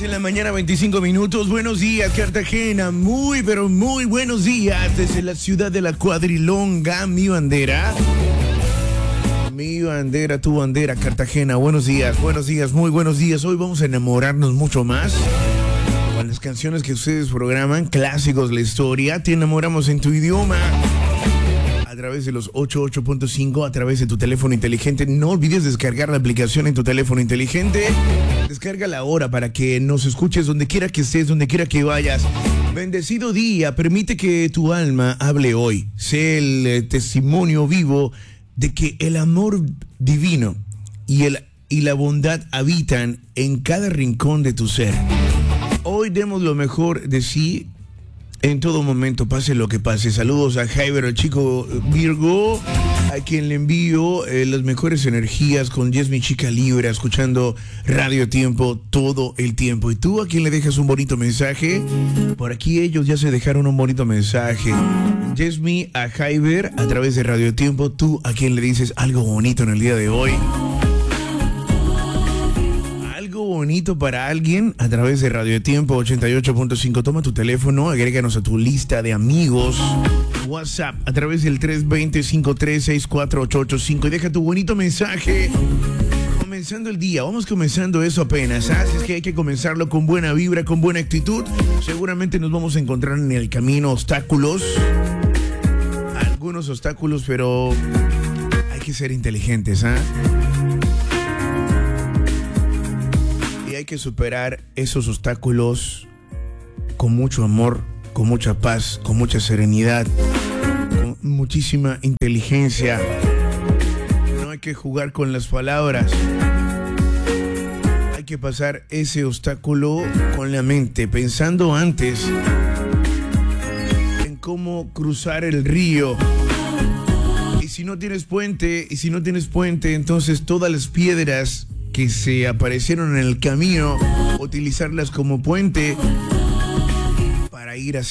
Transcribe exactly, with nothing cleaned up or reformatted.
De la mañana, veinticinco minutos. Buenos días, Cartagena. Muy, pero muy buenos días desde la ciudad de la Cuadrilonga. Mi bandera. Mi bandera, tu bandera, Cartagena. Buenos días, buenos días, muy buenos días. Hoy vamos a enamorarnos mucho más con las canciones que ustedes programan, clásicos de la historia. Te enamoramos en tu idioma. A través de los ochenta y ocho punto cinco, a través de tu teléfono inteligente. No olvides descargar la aplicación en tu teléfono inteligente. Descárgala ahora para que nos escuches donde quiera que estés, donde quiera que vayas. Bendecido día, permite que tu alma hable hoy. Sé el eh, testimonio vivo de que el amor divino y, el, y la bondad habitan en cada rincón de tu ser. Hoy demos lo mejor de sí. En todo momento, pase lo que pase. Saludos a Jaiber, el chico Virgo, a quien le envío eh, las mejores energías con Jess, mi chica Libra, escuchando Radio Tiempo todo el tiempo. Y tú, a quien le dejas un bonito mensaje, por aquí ellos ya se dejaron un bonito mensaje. Jessmi, a Jaiber, a través de Radio Tiempo, tú, a quien le dices algo bonito en el día de hoy. Bonito para alguien a través de Radio Tiempo ochenta y ocho punto cinco. Toma tu teléfono, agréganos a tu lista de amigos. WhatsApp a través del tres dos cero, cinco tres seis cuatro ocho ocho cinco y deja tu bonito mensaje. Comenzando el día, vamos comenzando eso apenas, ¿sabes? Es que hay que comenzarlo con buena vibra, con buena actitud. Seguramente nos vamos a encontrar en el camino obstáculos, algunos obstáculos, pero hay que ser inteligentes, ¿ah? ¿eh? Hay que superar esos obstáculos con mucho amor, con mucha paz, con mucha serenidad, con muchísima inteligencia. No hay que jugar con las palabras. Hay que pasar ese obstáculo con la mente, pensando antes en cómo cruzar el río. Y si no tienes puente, y si no tienes puente, entonces todas las piedras que se aparecieron en el camino, utilizarlas como puente para ir hacia